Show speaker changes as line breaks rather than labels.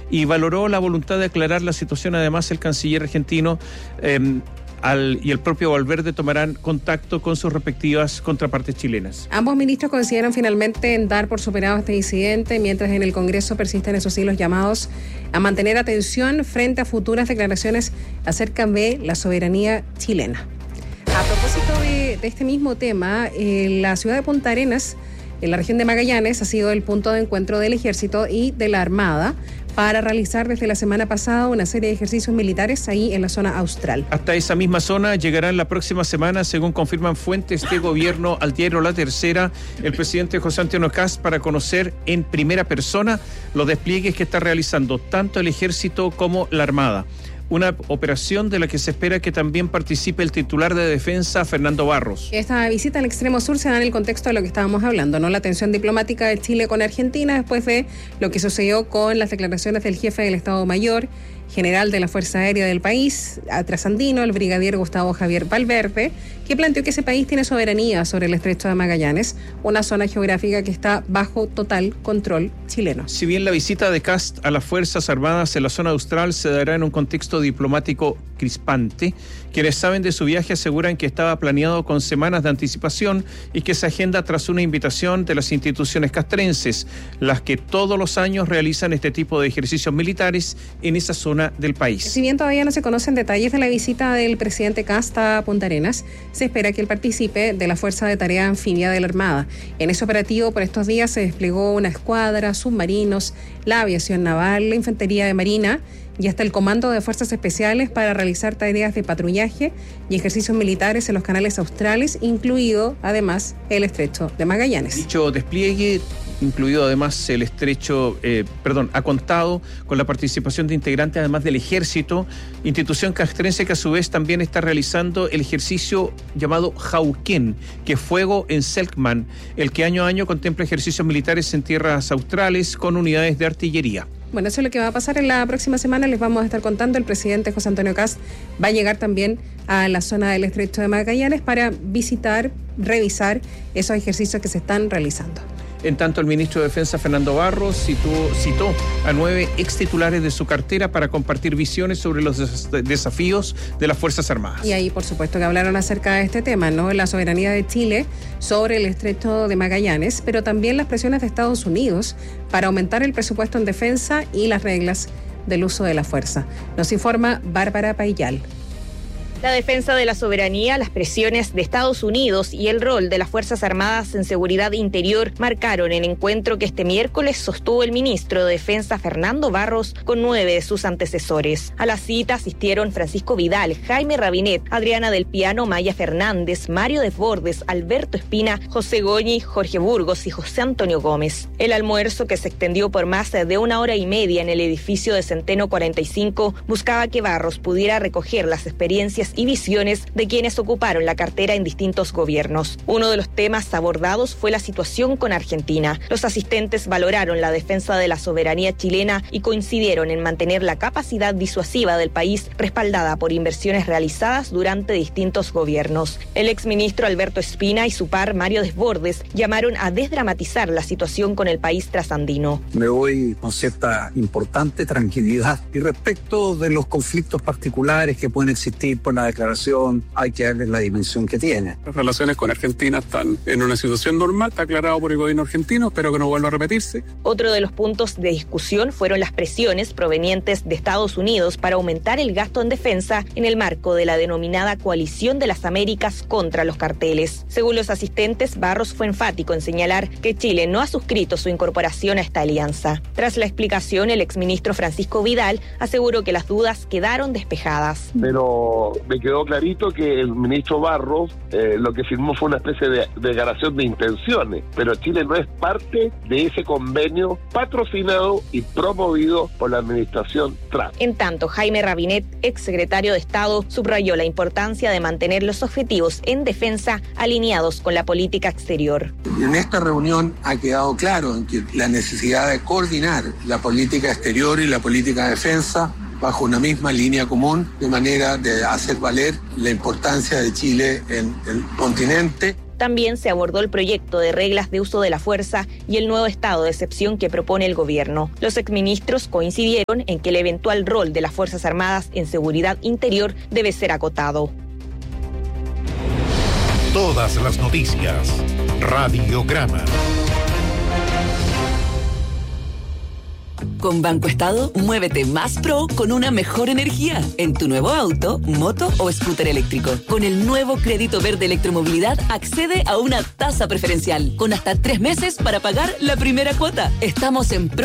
y valoró la voluntad de aclarar la situación. Además, el canciller argentino y el propio Valverde tomarán contacto con sus respectivas contrapartes chilenas.
Ambos ministros coincidieron finalmente en dar por superado este incidente, mientras en el Congreso persisten, eso sí, los llamados a mantener atención frente a futuras declaraciones acerca de la soberanía chilena. A propósito de este mismo tema, la ciudad de Punta Arenas, en la región de Magallanes, ha sido el punto de encuentro del Ejército y de la Armada para realizar desde la semana pasada una serie de ejercicios militares ahí en la zona austral.
Hasta esa misma zona llegarán la próxima semana, según confirman fuentes de gobierno al diario La Tercera, el presidente José Antonio Kast, para conocer en primera persona los despliegues que está realizando tanto el Ejército como la Armada. Una operación de la que se espera que también participe el titular de Defensa, Fernando Barros.
Esta visita al extremo sur se da en el contexto de lo que estábamos hablando, ¿no? La tensión diplomática de Chile con Argentina después de lo que sucedió con las declaraciones del jefe del Estado Mayor General de la Fuerza Aérea del país, trasandino, el brigadier Gustavo Javier Valverde, que planteó que ese país tiene soberanía sobre el Estrecho de Magallanes, una zona geográfica que está bajo total control chileno.
Si bien la visita de Kast a las Fuerzas Armadas en la zona austral se dará en un contexto diplomático crispante, quienes saben de su viaje aseguran que estaba planeado con semanas de anticipación y que se agenda tras una invitación de las instituciones castrenses, las que todos los años realizan este tipo de ejercicios militares en esa zona del país.
Si bien todavía no se conocen detalles de la visita del presidente Kast a Punta Arenas, se espera que él participe de la Fuerza de Tarea Anfibia de la Armada. En ese operativo por estos días se desplegó una escuadra, submarinos, la aviación naval, la infantería de marina y hasta el Comando de Fuerzas Especiales para realizar tareas de patrullaje y ejercicios militares en los canales australes, incluido además el Estrecho de Magallanes.
Dicho despliegue, incluido además el estrecho, ha contado con la participación de integrantes además del Ejército, institución castrense que a su vez también está realizando el ejercicio llamado Jauquén, que es fuego en Selkman, el que año a año contempla ejercicios militares en tierras australes con unidades de artillería.
Bueno, eso es lo que va a pasar en la próxima semana, les vamos a estar contando. El presidente José Antonio Kast va a llegar también a la zona del Estrecho de Magallanes para visitar, revisar esos ejercicios que se están realizando.
En tanto, el ministro de Defensa, Fernando Barros, citó a 9 extitulares de su cartera para compartir visiones sobre los desafíos de las Fuerzas Armadas.
Y ahí, por supuesto, que hablaron acerca de este tema, ¿no? La soberanía de Chile sobre el Estrecho de Magallanes, pero también las presiones de Estados Unidos para aumentar el presupuesto en defensa y las reglas del uso de la fuerza. Nos informa Bárbara Paillal.
La defensa de la soberanía, las presiones de Estados Unidos y el rol de las Fuerzas Armadas en seguridad interior marcaron el encuentro que este miércoles sostuvo el ministro de Defensa Fernando Barros con 9 de sus antecesores. A la cita asistieron Francisco Vidal, Jaime Rabinet, Adriana del Piano, Maya Fernández, Mario Desbordes, Alberto Espina, José Goñi, Jorge Burgos y José Antonio Gómez. El almuerzo, que se extendió por más de 1 hora y media en el edificio de Centeno 45, buscaba que Barros pudiera recoger las experiencias y visiones de quienes ocuparon la cartera en distintos gobiernos. Uno de los temas abordados fue la situación con Argentina. Los asistentes valoraron la defensa de la soberanía chilena y coincidieron en mantener la capacidad disuasiva del país respaldada por inversiones realizadas durante distintos gobiernos. El exministro Alberto Espina y su par Mario Desbordes llamaron a desdramatizar la situación con el país trasandino.
Me voy con cierta importante tranquilidad y respecto de los conflictos particulares que pueden existir por la declaración, hay que darle la dimensión que tiene.
Las relaciones con Argentina están en una situación normal, está aclarado por el gobierno argentino, espero que no vuelva a repetirse.
Otro de los puntos de discusión fueron las presiones provenientes de Estados Unidos para aumentar el gasto en defensa en el marco de la denominada Coalición de las Américas contra los carteles. Según los asistentes, Barros fue enfático en señalar que Chile no ha suscrito su incorporación a esta alianza. Tras la explicación, el exministro Francisco Vidal aseguró que las dudas quedaron despejadas.
Pero me quedó clarito que el ministro Barros lo que firmó fue una especie de declaración de intenciones, pero Chile no es parte de ese convenio patrocinado y promovido por la administración Trump.
En tanto, Jaime Rabinet, exsecretario de Estado, subrayó la importancia de mantener los objetivos en defensa alineados con la política exterior.
En esta reunión ha quedado claro que la necesidad de coordinar la política exterior y la política de defensa bajo una misma línea común, de manera de hacer valer la importancia de Chile en el continente.
También se abordó el proyecto de reglas de uso de la fuerza y el nuevo estado de excepción que propone el gobierno. Los exministros coincidieron en que el eventual rol de las Fuerzas Armadas en seguridad interior debe ser acotado.
Todas las noticias. Radiograma.
Con Banco Estado, muévete más pro con una mejor energía en tu nuevo auto, moto o scooter eléctrico. Con el nuevo crédito verde electromovilidad, accede a una tasa preferencial con hasta 3 meses para pagar la primera cuota. Estamos en pro